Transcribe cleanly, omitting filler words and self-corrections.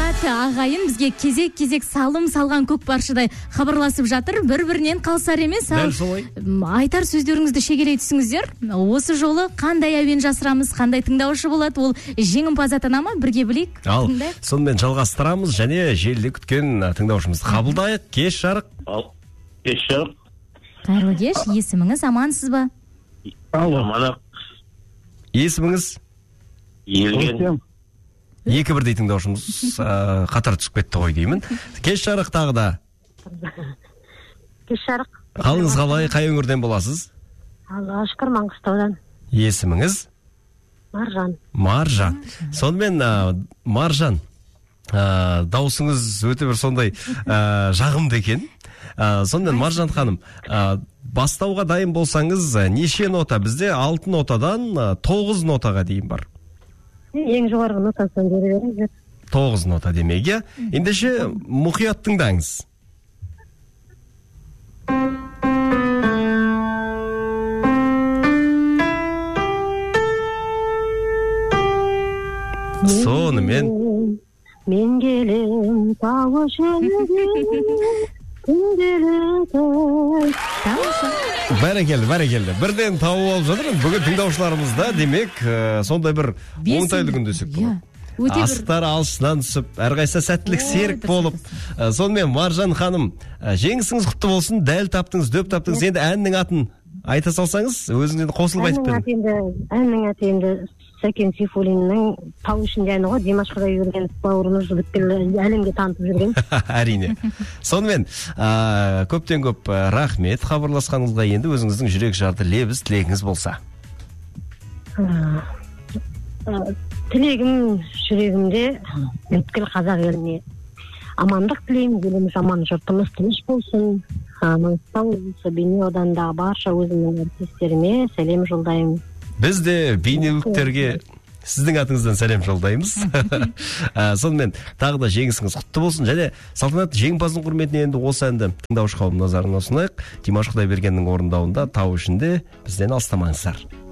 ағайын бізге кезек салым салған көкпаршыдай хабарласып жатыр. Бір-бірінен қалсар емес. Дәл солай. Айтар сөздеріңізді шегелей түсіңіздер. Осы жолы қандай әуен жасырамыз, қандай тыңдаушы болады, ол жеңімпаз атана ма? Бірге білейік. Ал, сонымен жалғастырамыз және желіде күткен тыңдаушымызды қабылдайық. Кеш жарық. Кеш жарық. Қайырлы кеш, есіміңіз амансыз ба? Аман. Есіміңіз? Елген. Екі бірдей тыңдаушымыз қатар түсіп кетті ғой деймін. Кеш жарық тағы да. Кеш жарық. Қалыңыз қалай, қай өңірден боласыз? Аллаға шүкір, Маңғыстаудан. Есіміңіз? Маржан. Сонымен Маржан, даусыңыз өте бір сондай жағымды екен. Сонымен Маржан ханым, бастауға дайын болсаңыз, неше нота? Бізде 6 нотадан 9 нотаға дейін бар. Ең жоғарғы нотасын бере беріңіздер. 9 нота демек, иә? Ендеше мұқият тыңдаңыз. Сонымен мен келем тауы Бәрекелді. Бірден тауып алып жатыр. Бүгін тыңдаушыларымызда демек сондай бір оңтайлы күн десек болады. Астар алшынан түсіп, әрқайсысы сәттілік серік болып. Сонымен Маржан ханым, жеңісіңіз құтты болсын. Дәл таптыңыз, дөп таптыңыз. Енді әннің атын айта салсаңыз, өзіңізден қосылып айтып беріңіз. Әннің аты енді Сәкен Сейфуллиннің тау ішінде әні ғой. Димаш Құдайбергенов бауырымыз бүткіл әлемге танытып жүрген. Әрине. Сонымен көптен көп рахмет хабарласқаныңызға. Енді өзіңіздің жүрек жарды лебіз тілегіңіз болса. Тілегім жүрегімде бүткіл қазақ еліне амандық тілеймін. Еліміз аман, жұртымыз тыныш болсын. Маңғыстау облысы Бейнеу ауданындағы барша өзімнің әріптестеріме сәлем жолдаймын. Біз де бейнеліктерге сіздің атыңыздан сәлем жолдаймыз. Сонымен тағы да жеңісіңіз құтты болсын. Және салтанатты жеңімпаздың құрметіне енді осы әнді тыңдаушы қауым назарына ұсынайық. Димаш Құдайбергеннің орындауында тау ішінде бізден алыстамаңыздар.